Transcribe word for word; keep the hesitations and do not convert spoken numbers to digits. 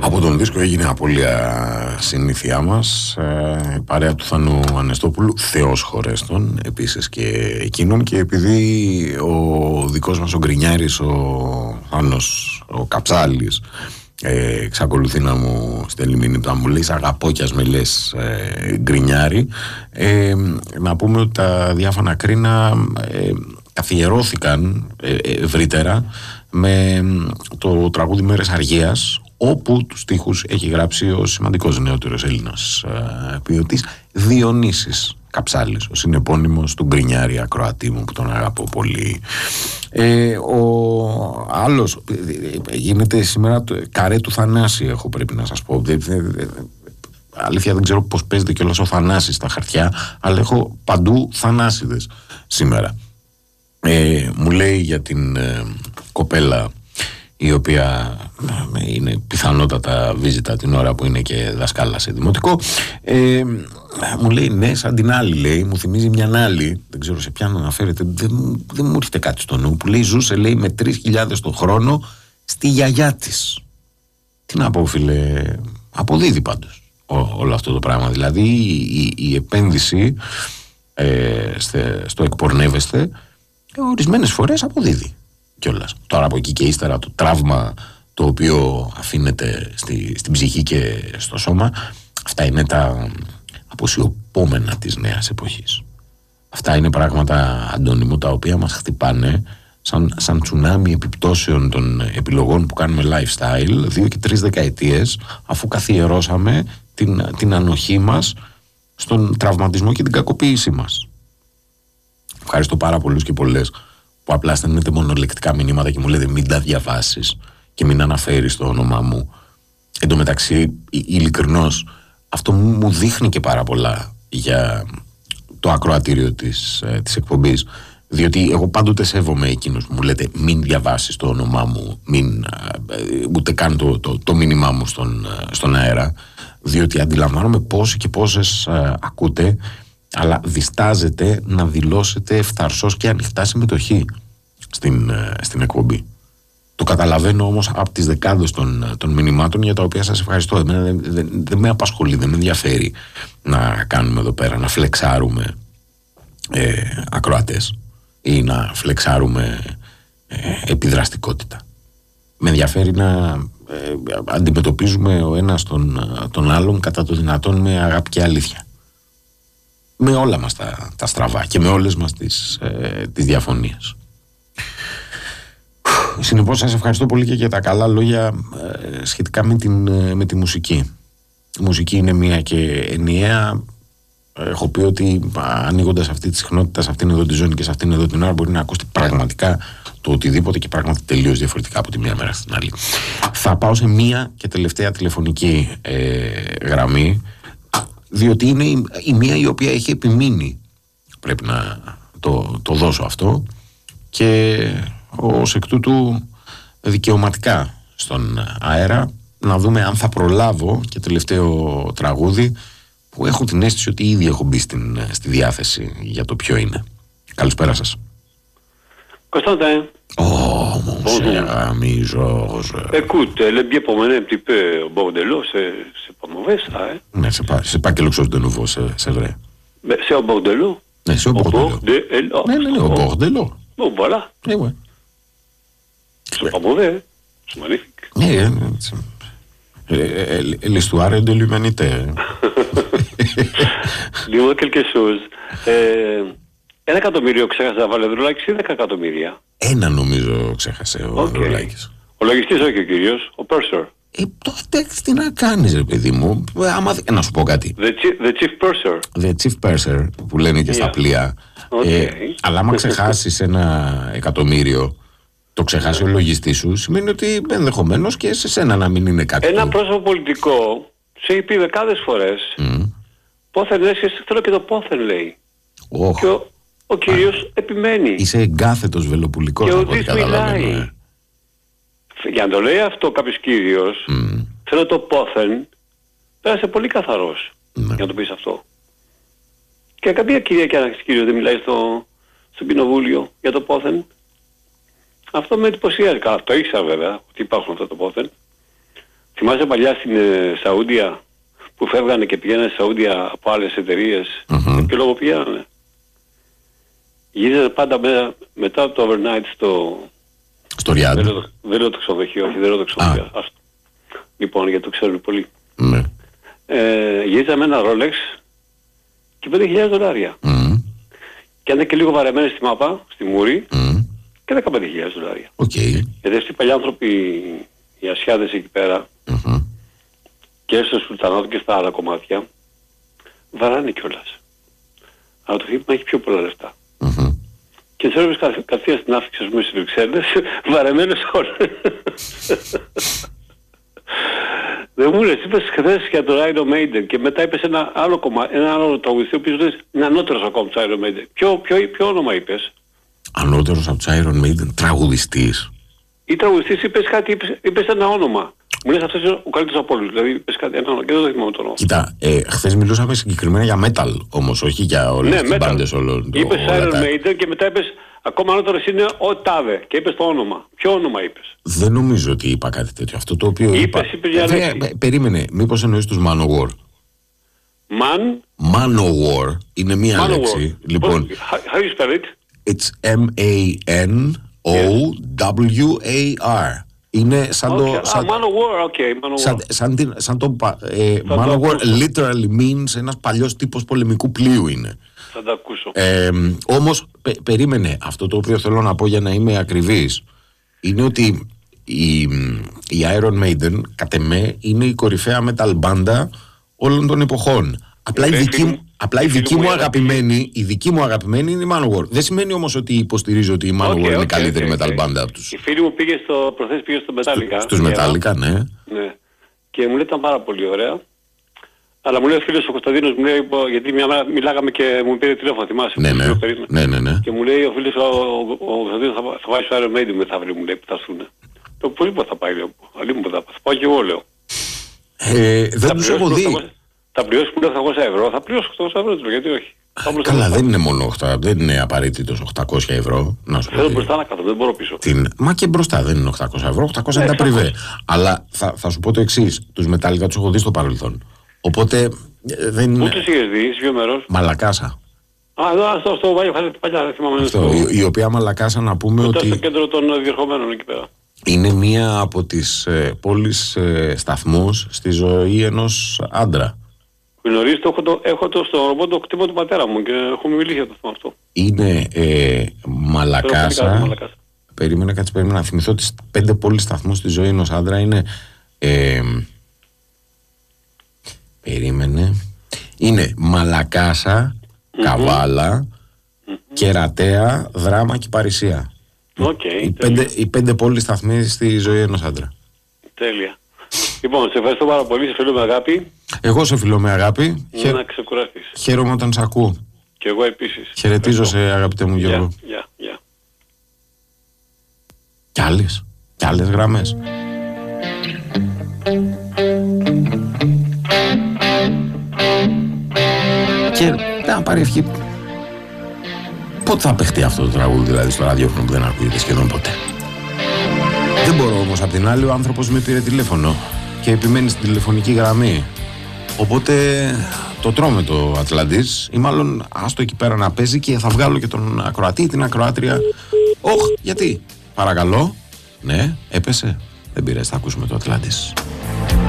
Από τον δίσκο έγινε απώλεια συνήθειά μας, ε, η παρέα του Θανού Ανεστόπουλου, Θεός χωρέστον επίσης και εκείνον, και επειδή ο δικός μας ο Γκρινιάρης, ο Θάνος ο Καψάλης, ε, εξακολουθεί να μου στέλνει μήνυμα, μου λέει αγαπώ κι ας με λες ε, Γκρινιάρη, ε, να πούμε ότι τα διάφανα κρίνα ε, καθιερώθηκαν ε, ευρύτερα με το τραγούδι Μέρες Αργίας, όπου τους στίχους έχει γράψει ο σημαντικός νεότερος Έλληνας ε, ποιοτής Διονύσης Καψάλης, ο συνεπώνυμος του Γκρινιάρη ακροατή μου που τον αγαπώ πολύ. Ε, ο άλλος ε, γίνεται σήμερα το καρέ του Θανάση, έχω πρέπει να σας πω. Ε, ε, ε, αλήθεια δεν ξέρω πώς παίζεται κιόλας ο Θανάσης στα χαρτιά, αλλά έχω παντού Θανάσιδες σήμερα. Ε, μου λέει για την ε, κοπέλα η οποία είναι πιθανότατα βίζητα την ώρα που είναι και δασκάλα σε δημοτικό, ε, μου λέει ναι, σαν την άλλη, λέει, μου θυμίζει μια άλλη, δεν ξέρω σε ποιαν αναφέρεται, δεν, δεν μου έρχεται κάτι στο νου, που λέει ζούσε, λέει, με τρεις χιλιάδες το χρόνο στη γιαγιά της. Τι να πω, φίλε, αποδίδει πάντως ό, όλο αυτό το πράγμα, δηλαδή η, η, η επένδυση ε, στε, στο εκπορνεύεστε ορισμένες φορές αποδίδει κιόλας. Τώρα από εκεί και ύστερα το τραύμα το οποίο αφήνεται στη, στην ψυχή και στο σώμα, αυτά είναι τα αποσιωπόμενα της νέας εποχής. Αυτά είναι πράγματα, Αντώνη μου, τα οποία μας χτυπάνε σαν, σαν τσουνάμι επιπτώσεων των επιλογών που κάνουμε lifestyle δύο και τρεις δεκαετίες, αφού καθιερώσαμε την, την ανοχή μας στον τραυματισμό και την κακοποίησή μας. Ευχαριστώ πάρα πολλούς και πολλές που απλά στέλνετε μονολεκτικά μηνύματα και μου λέτε μην τα διαβάσεις και μην αναφέρεις το όνομά μου. Εν τω μεταξύ, ειλικρινώς, αυτό μου δείχνει και πάρα πολλά για το ακροατήριο της, ε, της εκπομπής. Διότι εγώ πάντοτε σέβομαι εκείνους που μου λέτε μην διαβάσεις το όνομά μου, μην, ε, ούτε καν το, το, το μήνυμά μου στον, στον αέρα. Διότι αντιλαμβάνομαι πόσοι και πόσες ε, ακούτε, αλλά διστάζετε να δηλώσετε ευθαρσώς και ανοιχτά συμμετοχή στην, στην εκπομπή. Το καταλαβαίνω όμως από τις δεκάδες των, των μηνυμάτων, για τα οποία σας ευχαριστώ. Εμένα δεν, δεν, δεν με απασχολεί, δεν με ενδιαφέρει να κάνουμε εδώ πέρα, να φλεξάρουμε ε, ακροατές ή να φλεξάρουμε ε, επιδραστικότητα. Με ενδιαφέρει να ε, αντιμετωπίζουμε ο ένας τον, τον άλλον κατά το δυνατόν με αγάπη και αλήθεια. Με όλα μας τα, τα στραβά και με όλες μας τις, ε, τις διαφωνίες. Συνεπώς σας ευχαριστώ πολύ και για τα καλά λόγια ε, σχετικά με, την, ε, με τη μουσική. Η μουσική είναι μία και ενιαία. Έχω πει ότι ανοίγοντας αυτή τη συχνότητα, σε αυτήν εδώ τη ζώνη και σε αυτήν εδώ την ώρα, μπορεί να ακούσει πραγματικά το οτιδήποτε και πράγματα τελείως διαφορετικά από τη μία μέρα στην άλλη. Θα πάω σε μία και τελευταία τηλεφωνική ε, γραμμή, διότι είναι η, η μία η οποία έχει επιμείνει, πρέπει να το, το δώσω αυτό, και ως εκ τούτου δικαιωματικά στον αέρα, να δούμε αν θα προλάβω και τελευταίο τραγούδι που έχω την αίσθηση ότι ήδη έχω μπει στην, στη διάθεση για το ποιο είναι. Καλησπέρα σας. Constantin. Oh, mon cher ami Georges. Écoute, elle est bien promenée un petit peu au bord de l'eau, c'est, c'est pas mauvais ça, hein? Mais c'est pas, c'est pas quelque chose de nouveau, c'est, c'est vrai. Mais c'est au bord de l'eau. Mais c'est au, au bord, bord de l'eau. De l'eau. Mais, mais, mais au bord de l'eau. Bon, voilà. Eh ouais. C'est ouais. Pas mauvais, hein? C'est magnifique. Eh, c'est... L'histoire de l'humanité. Dis-moi quelque chose. Ε, ένα εκατομμύριο ξέχασε να βάλει ο Δρουλάκης ή δέκα εκατομμύρια? Ένα νομίζω ξέχασε ο okay. Δρουλάκης. Ο λογιστής όχι ο κύριος, ο Purser. Ε, τότε τι να κάνεις ρε παιδί μου, άμα, να σου πω κάτι. The chief, the chief Purser. The chief Purser που λένε και yeah. στα πλοία. Okay. Ε, αλλά άμα ξεχάσεις ένα εκατομμύριο, το ξεχάσει ο λογιστής σου, σημαίνει ότι ενδεχομένως και σε σένα να μην είναι κάτι. Ένα που... πρόσωπο πολιτικό σε έχει πει δεκάδες φορές mm. πόθεν λες και θέλω και το πόθεν λέει. Oh. Και ο, ο κύριος ah. επιμένει. Είσαι εγκάθετος βελοπουλικός. Και ο Δης μιλάει. Ε. Για να το λέει αυτό κάποιος κύριος, mm. θέλω το πόθεν, πέρασε πολύ καθαρός mm. για να το πεις αυτό. Και καμία κυρία και ένας κύριος δεν μιλάει στο, στο κοινοβούλιο για το πόθεν. Αυτό με εντυπωσιάζει. Καλά, το ήξερα βέβαια ότι υπάρχουν αυτά το πόθεν. θυμάσαι παλιά στην ε, Σαούντια που φεύγανε και πηγαίνανε στη Σαούντια από άλλες εταιρείες. Mm-hmm. Και λόγω πηγαίνανε. Γύριζε πάντα με, μετά το overnight στο... Στο Ριάντ. Δεν λέω το ξενοδοχείο, όχι, δεν λέω το ξενοδοχείο. Ah. Λοιπόν, γιατί το ξέρουν πολύ. Mm. Ε, γύριζα με ένα Rolex και πέντε χιλιάδες δολάρια. Mm. Και αν είναι και λίγο βαρεμένοι στη μάπα, στη μούρη, Mm. και δεκαπέντε χιλιάδες δολάρια. Okay. Γιατί αυτοί οι παλιοί άνθρωποι, οι Ασιάδες εκεί πέρα, Mm-hmm. και στο Σουλτανάτο και στα άλλα κομμάτια, βαράνε κιόλας. Αλλά το θύμα έχει πιο πολλά λεφτά. Mm-hmm. Και τους έβλεπες κατευθείαν στην άφηξη, ας πούμε, στις Βρυξέλλες, βαρεμένες όλες. Δεν μου λες, είπες χθες για το Iron Maiden και μετά είπες ένα άλλο κομμάτι, ένα άλλο τραγουδιστή, ο οποίος λες είναι ανώτερος ακόμα του Iron Maiden. Ποιο, ποιο, ποιο όνομα είπες? Ανώτερος από τους Iron Maiden, τραγουδιστής. Ή τραγουδιστής, είπες κάτι, είπες, είπες ένα όνομα. Μου λες αυτός είναι ο καλύτερος από όλους, δηλαδή είπες κάτι, ένα όνομα και δεν το θυμάμαι το όνομα. Κοίτα, ε, χθες μιλούσαμε συγκεκριμένα για metal όμως, όχι για όλες ναι, τις metal. μπάντες όλων. Είπες Iron τα... Maiden και μετά είπες ακόμα ανώτερος είναι ο Τάδε και είπες το όνομα. Ποιο όνομα είπες? Δεν νομίζω ότι είπα κάτι τέτοιο. Αυτό το οποίο είπες, είπα... Είπες για λέξη. Ε, περίμενε, μήπως εννοείς τους Manowar? Man... Manowar είναι μία Manowar. λέξη. Λοιπόν, how, how you spell it? it's M A N O W A R. Είναι σαν okay. το... Σαν, ah, Manowar, okay, Manowar. Σαν, σαν, την, σαν το... Ε, Manowar literally means ένας παλιός τύπος πολεμικού πλοίου είναι. Θα τα ακούσω. Ε, όμως, πε, περίμενε, αυτό το οποίο θέλω να πω για να είμαι ακριβής, είναι ότι η, η Iron Maiden, κατ' εμέ, είναι η κορυφαία metal μπάντα όλων των εποχών. Απλά, η δική, μου, απλά η δική μου αγαπημένη, η δική μου αγαπημένη είναι η Manowar. Δεν σημαίνει όμως ότι υποστηρίζω ότι η Manowar okay, είναι η okay, καλύτερη okay, metal okay. μπάντα από τους. Η φίλη μου πήγε στο, προχθές πήγε στο Metallica. Στους Metallica, ναι. ναι. Και μου λέει ήταν πάρα πολύ ωραία. Αλλά μου λέει ο φίλος ο Κωνσταντίνος, μου λέει, γιατί μια μέρα μιλάγαμε και μου πήρε τηλέφωνο, θυμάσαι. Ναι, ναι, ναι, ναι, ναι. Και μου λέει ο φίλος ο, ο, ο Κωνσταντίνος θα, θα πάει στο Iron Maiden μεθαύριο, μου λέει, που θα έρθουν. Το πολύ που θα πάει, λέω. Αλλή μου θα πάει. Θα πάω και εγώ, λέω. Ε, δεν τους έχω δει. Θα πληρώσει που είναι οκτακόσια ευρώ, θα πληρώσει οκτακόσια ευρώ, γιατί όχι. Καλά, δεν είναι μόνο οκτακόσια, δεν είναι απαραίτητος οκτακόσια ευρώ. Να σου πω. Θέλω μπροστά να κάθω, δεν μπορώ πίσω. Την... Μα και μπροστά δεν είναι οκτακόσια ευρώ, οκτακόσια είναι τα πριβέ. Αλλά θα, θα σου πω το εξής, τους Metallica τους έχω δει στο παρελθόν. Οπότε δεν. Πού τους είχες δει, είσαι ποιο μέρος? Μαλακάσα. Α, εδώ στο, στο Βάγιο Χάρη παλιά, δεν θυμάμαι. Αυτό, στο... η, η οποία Μαλακάσα να πούμε Μετά ότι. Στο κέντρο των διερχομένων εκεί πέρα. Είναι μία από τις ε, πόλεις ε, σταθμούς στη ζωή ενός άντρα. Γνωρίζεις, έχω το, έχω το στο ρομπό το κτήμα του πατέρα μου και έχουμε μιλήσει για το θέμα αυτό. Είναι ε, Μαλακάσα. Μαλακάσα. Περίμενα, κάτσε, περίμενα να θυμηθώ τις πέντε πόλεις σταθμούς στη ζωή ενός άντρα. Είναι. Ε, περίμενε. Είναι Μαλακάσα, mm-hmm. Καβάλα, mm-hmm. Κερατέα, Δράμα και Παρισία. Okay, οι, πέντε, οι πέντε πόλεις σταθμοί στη ζωή ενός άντρα. Τέλεια. Λοιπόν, σε ευχαριστώ πάρα πολύ, σε φιλώ με αγάπη. Εγώ σε φιλώ με αγάπη. Να Χαι... ξεκουραστείς. Χαίρομαι όταν σ' ακούω. Και εγώ επίσης. Χαιρετίζω σε αγαπητέ μου Γιώργο. Γεια, γεια, γεια. Κι άλλες, κι άλλες γραμμές. Και να πάρει ευχή. Πότε θα παιχτεί αυτό το τραγούδι, δηλαδή στο ραδιόφωνο που δεν ακούγεται σχεδόν ποτέ. Δεν μπορώ όμως, απ' την άλλη ο άνθρωπος με πήρε τηλέφωνο και επιμένει στην τηλεφωνική γραμμή. Οπότε το τρώμε το Ατλαντής, ή μάλλον άστο εκεί πέρα να παίζει και θα βγάλω και τον ακροατή, την ακροάτρια. Όχ, γιατί? Παρακαλώ. Ναι, έπεσε. Δεν πειράζει, θα ακούσουμε το Ατλαντής.